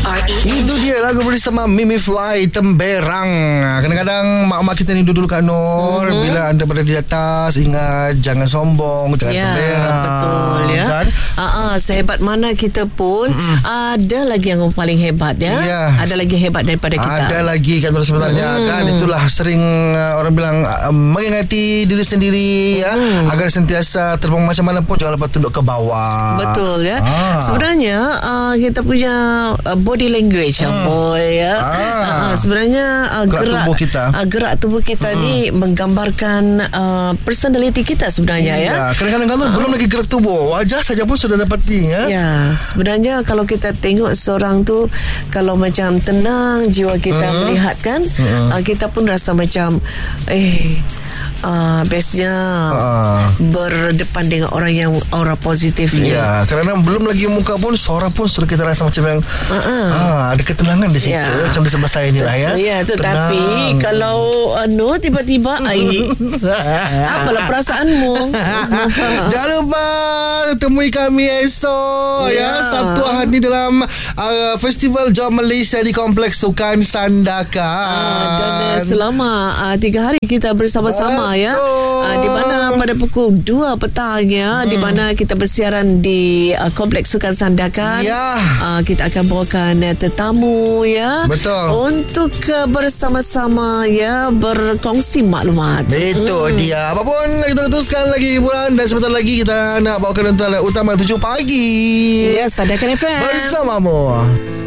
Itu dia lagu bersama Mimi Fly, Temberang. Kadang-kadang mak-mak kita ni duduk kat Nur, bila anda berada di atas, ingat jangan sombong, jangan temberang. Betul ya kan? Sehebat mana kita pun ada lagi yang paling hebat ya. Ada lagi hebat daripada kita. Ada lagi kan sebenarnya kan. Itulah sering orang bilang mengingati diri sendiri ya, agar sentiasa terbang macam mana pun jangan lepas tunduk ke bawah. Betul ya. Sebenarnya kita punya body language boy ya. Sebenarnya gerak tubuh kita ni menggambarkan personality kita sebenarnya ya. Kadang-kadang belum lagi gerak tubuh, wajah saja pun sudah dapati ya. Ya, sebenarnya kalau kita tengok seorang tu, kalau macam tenang jiwa kita melihat kan, kita pun rasa macam bestnya berdepan dengan orang yang aura positif ni. Ya, kadang-kadang belum lagi muka pun, suara pun sudah kita rasa macam yang ada ketenangan di situ. Macam di sebelah saya ni lah ya. Ya, tetapi kalau tiba-tiba apalah perasaanmu. Jangan lupa temui kami esok Sabtu Ahad ni dalam Festival Jom Malaysia di Kompleks Sukan Sandakan. Dan selama 3 hari kita bersama-sama ya, di mana pada pukul 2 petang ya, di mana kita bersiaran di Kompleks Sukan Sandakan. Kita akan bawakan tetamu ya. Betul. Untuk bersama-sama ya, berkongsi maklumat. Itu dia. Apapun kita teruskan lagi hiburan, dan sebentar lagi kita nak bawakan utama 7 pagi. Ya, Sandakan FM bersamamu.